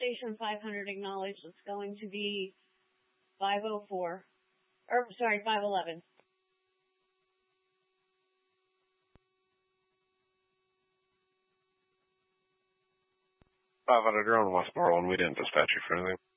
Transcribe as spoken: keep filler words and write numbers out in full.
station five hundred acknowledged. It's going to be five oh four. Or, sorry, five eleven. five hundred, you're on West Portland. We didn't dispatch you for anything.